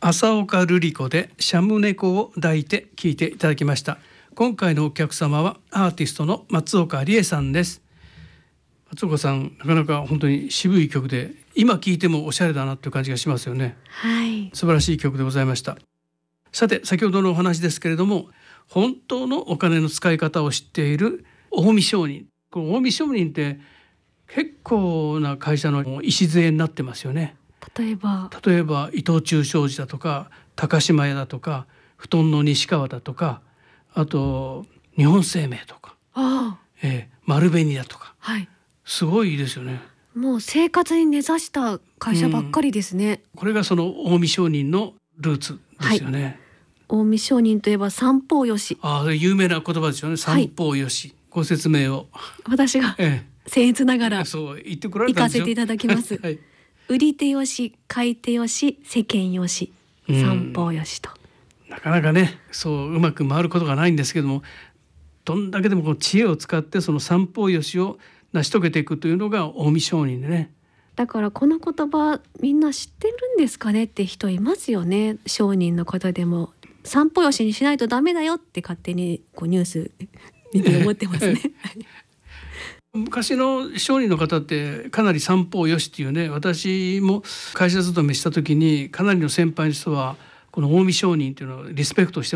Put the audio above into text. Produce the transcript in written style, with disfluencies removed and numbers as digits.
浅岡瑠璃子でシャム猫を抱いて聞いていただきました。今回のお客様はアーティストの松岡理恵さんです。松岡さん、なかなか本当に渋い曲で、今聴いてもおしゃれだなという感じがしますよね。 はい、 素晴らしい曲でございました。さて、先ほどのお話ですけれども、本当のお金の使い方を知っている近江商人、この近江商人って結構な会社の礎になってますよね。 例えば伊藤忠商事だとか高島屋だとか布団の西川だとか、あと日本生命とか、丸紅だとか、 はい、 すごいですよね。 もう生活に根ざした会社ばっかりですね。 これがその近江商人のルーツですよね。 近江商人といえば三方よし。 有名な言葉ですよね。三方よし、ご説明を私が僭越ながらそう言ってこられたんですよ。 行かせていただきます、 はい、 売り手よし、買い手よし、世間よし、三方よしと。 なかなかね、そううまく回ることがないんですけども、どんだけでもこの知恵を使ってその三方よしを成し遂げていくというのが近江商人でね。 だからこの言葉みんな知ってるんですかねって人いますよね。商人の方でも三方よしにしないとダメだよって勝手にこうニュース見て思ってますね。 昔の商人の方ってかなり三方よしっていうね、私も会社勤めした時にかなりの先輩の人はこの近江商人っていうのをリスペクトして